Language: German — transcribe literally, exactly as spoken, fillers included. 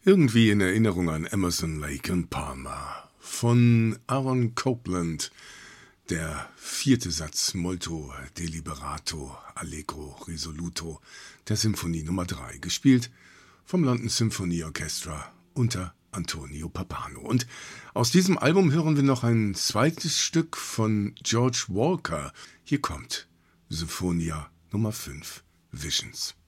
Irgendwie in Erinnerung an Emerson, Lake und Palmer. Von Aaron Copland, der vierte Satz Molto deliberato allegro risoluto der Symphonie Nummer drei, gespielt vom London Symphony Orchestra unter Antonio Pappano. Und aus diesem Album hören wir noch ein zweites Stück von George Walker. Hier kommt Symphonia Nummer fünf, Visions.